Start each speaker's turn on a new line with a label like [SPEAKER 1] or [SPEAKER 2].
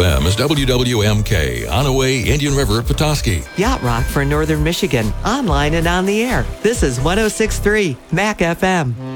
[SPEAKER 1] FM is WWMK, Onaway, Indian River, Petoskey.
[SPEAKER 2] Yacht Rock for Northern Michigan, online and on the air. This is 106.3 MAC FM.